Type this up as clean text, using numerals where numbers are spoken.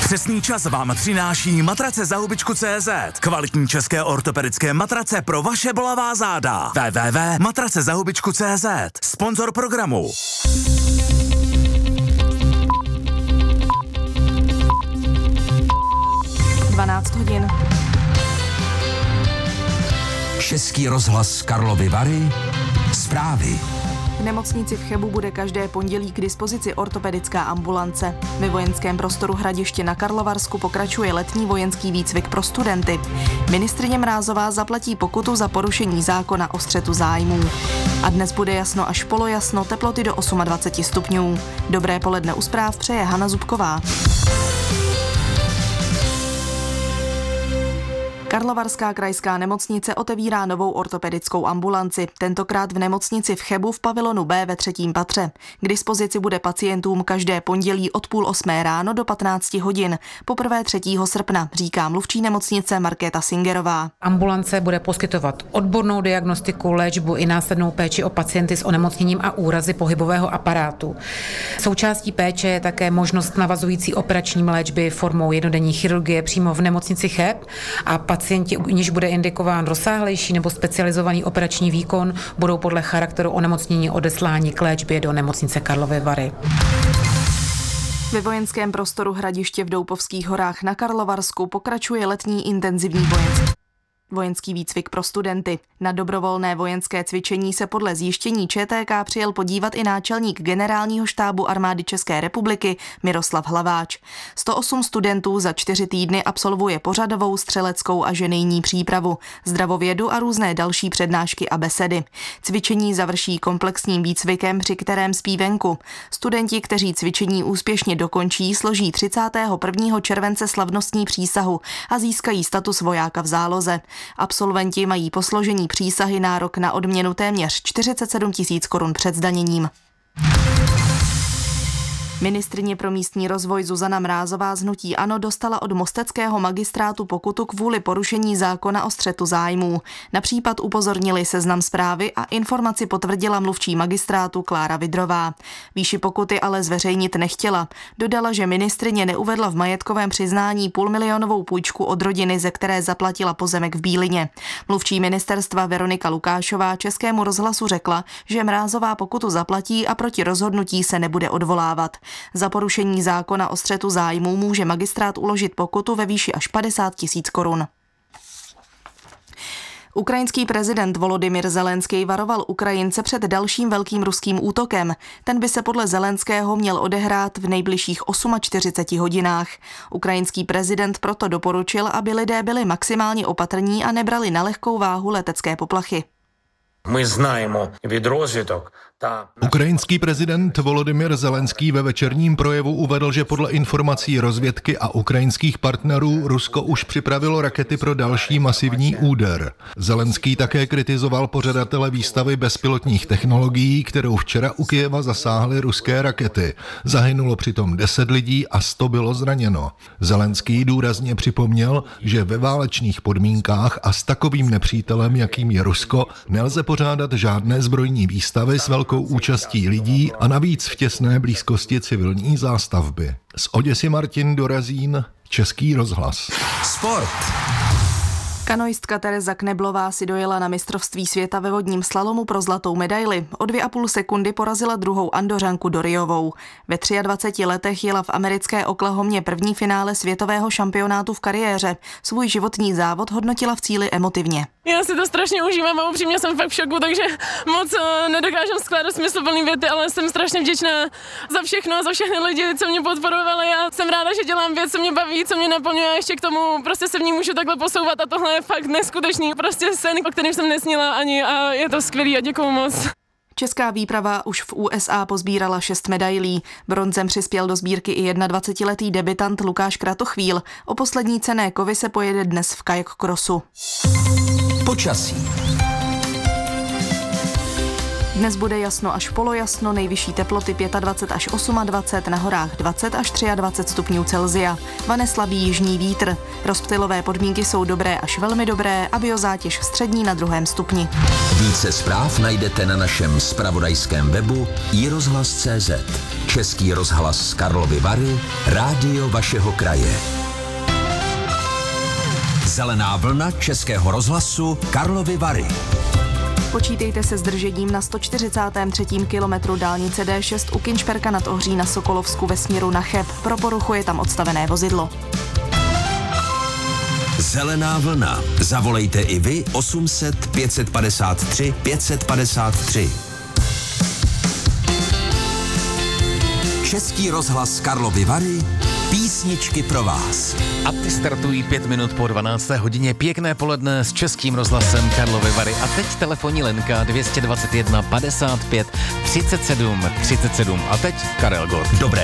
Přesný čas vám přináší matrace za hubičku.cz. Kvalitní české ortopedické matrace pro vaše bolavá záda. www.matracezahubičku.cz. Sponzor programu. hodin. Český rozhlas Karlovy Vary. Zprávy. V nemocnici v Chebu bude každé pondělí k dispozici ortopedická ambulance. Ve vojenském prostoru Hradiště na Karlovarsku pokračuje letní vojenský výcvik pro studenty. Ministryně Mrázová zaplatí pokutu za porušení zákona o střetu zájmů. A dnes bude jasno až polojasno, teploty do 28 stupňů. Dobré poledne u zpráv přeje Hana Zubková. Karlovarská krajská nemocnice otevírá novou ortopedickou ambulanci, tentokrát v nemocnici v Chebu v pavilonu B ve 3. patře. K dispozici bude pacientům každé pondělí od 7:30 ráno do 15 hodin, poprvé 3. srpna, říká mluvčí nemocnice Markéta Singerová. Ambulance bude poskytovat odbornou diagnostiku, léčbu i následnou péči o pacienty s onemocněním a úrazy pohybového aparátu. Součástí péče je také možnost navazující operační léčby formou jednodenní chirurgie přímo v nemocnici Cheb a pacienti, u nichž bude indikován rozsáhlejší nebo specializovaný operační výkon, budou podle charakteru onemocnění odesláni k léčbě do nemocnice Karlovy Vary. Ve vojenském prostoru Hradiště v Doupovských horách na Karlovarsku pokračuje letní intenzivní vojenský výcvik pro studenty. Na dobrovolné vojenské cvičení se podle zjištění ČTK přijel podívat i náčelník generálního štábu armády České republiky Miroslav Hlaváč. 108 studentů za 4 týdny absolvuje pořadovou, střeleckou a ženijní přípravu, zdravovědu a různé další přednášky a besedy. Cvičení završí komplexním výcvikem, při kterém spí venku. Studenti, kteří cvičení úspěšně dokončí, složí 31. července slavnostní přísahu a získají status vojáka v záloze. Absolventi mají po složení přísahy nárok na odměnu téměř 47 000 korun před zdaněním. Ministryně pro místní rozvoj Zuzana Mrázová z hnutí ANO dostala od mosteckého magistrátu pokutu kvůli porušení zákona o střetu zájmů. Na případ upozornili Seznam Zprávy a informaci potvrdila mluvčí magistrátu Klára Vidrová. Výši pokuty ale zveřejnit nechtěla. Dodala, že ministryně neuvedla v majetkovém přiznání půlmilionovou půjčku od rodiny, ze které zaplatila pozemek v Bílině. Mluvčí ministerstva Veronika Lukášová Českému rozhlasu řekla, že Mrázová pokutu zaplatí a proti rozhodnutí se nebude odvolávat. Za porušení zákona o střetu zájmů může magistrát uložit pokutu ve výši až 50 000 korun. Ukrajinský prezident Volodymyr Zelenský varoval Ukrajince před dalším velkým ruským útokem. Ten by se podle Zelenského měl odehrát v nejbližších 48 hodinách. Ukrajinský prezident proto doporučil, aby lidé byli maximálně opatrní a nebrali na lehkou váhu letecké poplachy. My známe від розвідок. Ukrajinský prezident Volodymyr Zelenský ve večerním projevu uvedl, že podle informací rozvědky a ukrajinských partnerů Rusko už připravilo rakety pro další masivní úder. Zelenský také kritizoval pořadatele výstavy bezpilotních technologií, kterou včera u Kyjeva zasáhly ruské rakety. Zahynulo přitom 10 lidí a 100 bylo zraněno. Zelenský důrazně připomněl, že ve válečných podmínkách a s takovým nepřítelem, jakým je Rusko, nelze pořádat žádné zbrojní výstavy s velkou účastí lidí a navíc v těsné blízkosti civilní zástavby. Z Oděsy Martin Dorazín, Český rozhlas. Sport. Kanoistka Tereza Kneblová si dojela na mistrovství světa ve vodním slalomu pro zlatou medaili. O 2,5 sekundy porazila druhou Andořanku Doriovou. Ve 23 letech jela v americké Oklahomě první finále světového šampionátu v kariéře. Svůj životní závod hodnotila v cíli emotivně. Já si to strašně užívám a upřímně jsem fakt v šoku, takže moc nedokážem skládat smysluplný věty, ale jsem strašně vděčná za všechno a za všechny lidi, co mě podporovali. Já jsem ráda, že dělám věc, co mě baví, co mě naplňuje a ještě k tomu prostě se v ní můžu takhle posouvat a tohle je fakt neskutečný, prostě sen, o kterém jsem nesnila ani a je to skvělý a děkuju moc. Česká výprava už v USA pozbírala 6 medailí. Bronzem přispěl do sbírky i 21letý debutant Lukáš Kratochvíl. O poslední cenné kovy se pojede dnes v kajak crossu. Počasí. Dnes bude jasno až polojasno, nejvyšší teploty 25 až 28, na horách 20 až 23 stupňů Celsia. Vane slabý jižní vítr. Rozptylové podmínky jsou dobré až velmi dobré a biozátěž střední na 2. stupni. Více zpráv najdete na našem zpravodajském webu iRozhlas.cz. Český rozhlas Karlovy Vary, rádio vašeho kraje. Zelená vlna Českého rozhlasu Karlovy Vary. Počítejte se zdržením na 143. kilometru dálnice D6 u Kinšperka nad Ohří na Sokolovsku ve směru na Cheb. Pro poruchu je tam odstavené vozidlo. Zelená vlna. Zavolejte i vy 800 553 553. Český rozhlas Karlovy Vary, písničky pro vás. A ty startují 5 minut po 12. hodině. Pěkné poledne s Českým rozhlasem Karlovy Vary. A teď telefonní linka 221 55 37 37. A teď Karel Gott. Dobré